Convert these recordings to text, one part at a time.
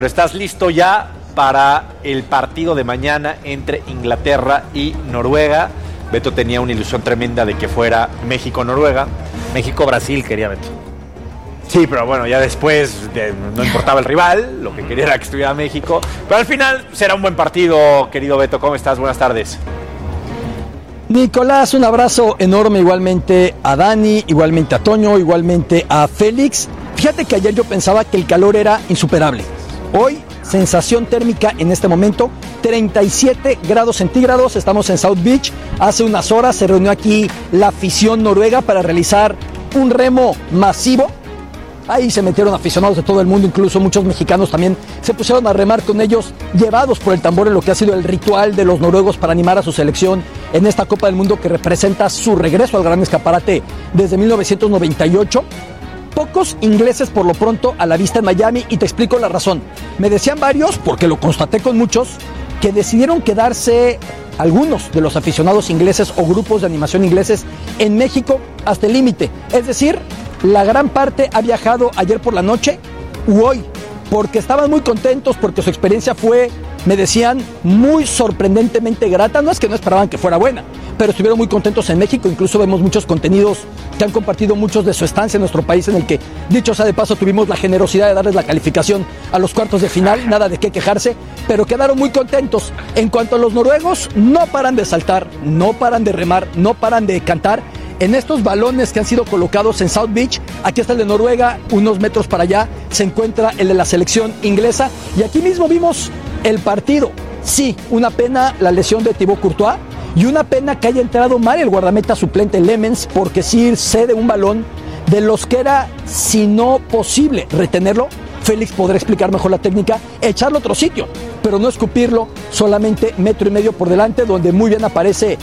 ¿Estás listo ya para el partido de mañana entre Inglaterra y Noruega? Beto tenía una ilusión tremenda de que fuera México-Noruega. México-Brasil quería Beto. Sí, pero bueno, ya después no importaba el rival, lo que quería era que estuviera México. Pero al final será un buen partido, querido Beto. ¿Cómo estás? Buenas tardes. Nicolás, un abrazo enorme igualmente a Dani, igualmente a Toño, igualmente a Félix. Fíjate que ayer yo pensaba que el calor era insuperable. Hoy, sensación térmica en este momento, 37 grados centígrados, estamos en South Beach. Hace unas horas se reunió aquí la afición noruega para realizar un remo masivo. Ahí se metieron aficionados de todo el mundo, incluso muchos mexicanos también se pusieron a remar con ellos, llevados por el tambor en lo que ha sido el ritual de los noruegos para animar a su selección en esta Copa del Mundo que representa su regreso al gran escaparate desde 1998. Pocos ingleses por lo pronto a la vista en Miami, y te explico la razón. Me decían varios, porque lo constaté con muchos, que decidieron quedarse algunos de los aficionados ingleses o grupos de animación ingleses en México hasta el límite. Es decir, la gran parte ha viajado ayer por la noche u hoy, porque estaban muy contentos, porque su experiencia fue, me decían, muy sorprendentemente grata. No es que no esperaban que fuera buena, pero estuvieron muy contentos en México. Incluso vemos muchos contenidos que han compartido muchos de su estancia en nuestro país, en el que, dicho sea de paso, tuvimos la generosidad de darles la calificación a los cuartos de final. Nada de qué quejarse, pero quedaron muy contentos. En cuanto a los noruegos, no paran de saltar, no paran de remar, no paran de cantar. En estos balones que han sido colocados en South Beach, aquí está el de Noruega, unos metros para allá se encuentra el de la selección inglesa, y aquí mismo vimos el partido. Sí, una pena la lesión de Thibaut Courtois, y una pena que haya entrado mal el guardameta suplente Lemens, porque sí cede un balón de los que era, si no posible, retenerlo. Félix podrá explicar mejor la técnica, echarlo a otro sitio, pero no escupirlo solamente metro y medio por delante, donde muy bien aparece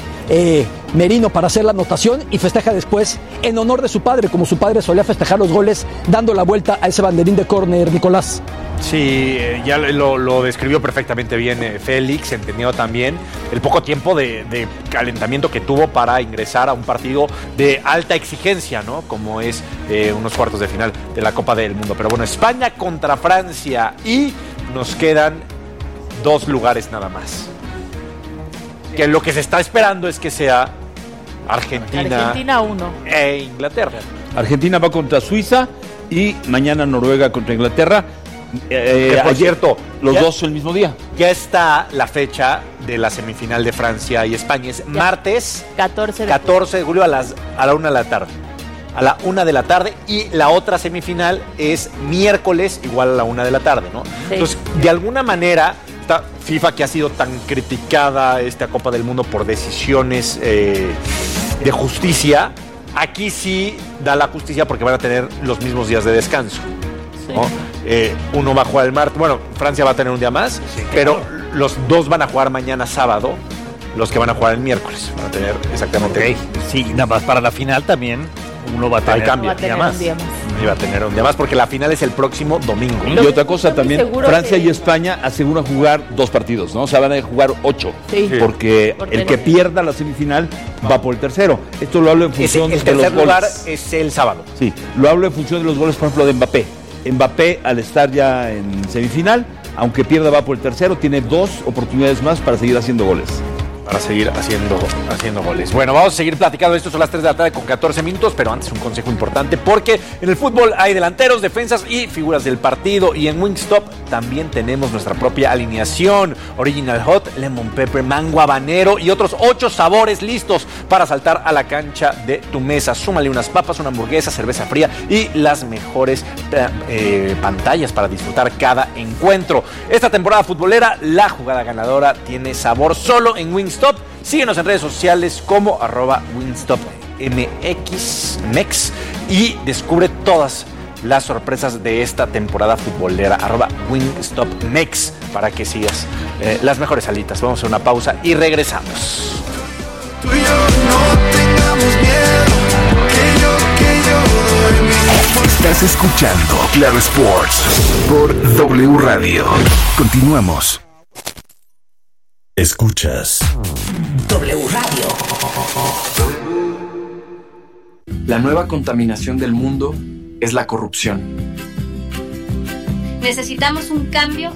Merino para hacer la anotación, y festeja después en honor de su padre, como su padre solía festejar los goles, dando la vuelta a ese banderín de córner, Nicolás. Sí, ya lo describió perfectamente bien Félix, entendió también el poco tiempo de calentamiento que tuvo para ingresar a un partido de alta exigencia, ¿no? Como es unos cuartos de final de la Copa del Mundo. Pero bueno, España contra Francia, y nos quedan 2 lugares nada más. Que lo que se está esperando es que sea Argentina 1 e Inglaterra. Argentina va contra Suiza y mañana Noruega contra Inglaterra. Por cierto, los dos son el mismo día. Ya está la fecha de la semifinal de Francia y España. Es martes 14 de julio a la 1 de la tarde. A la 1 de la tarde, y la otra semifinal es miércoles igual a la 1 de la tarde, ¿no? Sí. Entonces, de alguna manera, esta FIFA, que ha sido tan criticada, esta Copa del Mundo, por decisiones de justicia, aquí sí da la justicia porque van a tener los mismos días de descanso. Sí. ¿No? Uno va a jugar el martes, bueno, Francia va a tener un día más, sí, pero los dos van a jugar mañana sábado, los que van a jugar el miércoles van a tener exactamente. Okay. Sí, nada más para la final también uno va a tener, un día más. Y va a tener un día más porque la final es el próximo domingo. Y otra cosa también, Francia y España aseguran jugar 2 partidos, ¿no? O sea, van a jugar 8, sí, porque el que pierda la semifinal va por el tercero. Esto lo hablo en función de los goles. El tercer lugar es el sábado. Sí, lo hablo en función de los goles, por ejemplo, de Mbappé. Mbappé, al estar ya en semifinal, aunque pierda, va por el tercero, tiene 2 oportunidades más para seguir haciendo goles. Para seguir haciendo goles. Bueno, vamos a seguir platicando. Esto son las 3 de la tarde con 14 minutos, pero antes un consejo importante, porque en el fútbol hay delanteros, defensas y figuras del partido, y en Wingstop también tenemos nuestra propia alineación: Original Hot, Lemon Pepper, Mango Habanero y otros 8 sabores listos para saltar a la cancha de tu mesa. Súmale unas papas, una hamburguesa, cerveza fría y las mejores pantallas para disfrutar cada encuentro. Esta temporada futbolera, la jugada ganadora tiene sabor solo en Wingstop. Síguenos en redes sociales como @WingstopMX y descubre todas las sorpresas de esta temporada futbolera, @WingstopMX, para que sigas las mejores alitas. Vamos a hacer una pausa y regresamos. Tú y yo no tengamos miedo, que yo estás escuchando Claro Sports por W Radio. Continuamos. Escuchas W Radio. La nueva contaminación del mundo es la corrupción. Necesitamos un cambio